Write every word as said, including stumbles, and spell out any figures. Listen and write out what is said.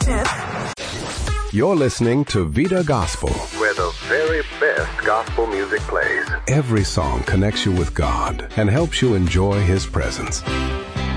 You're listening to Vida Gospel, where the very best gospel music plays. Every song connects you with God and helps you enjoy His presence.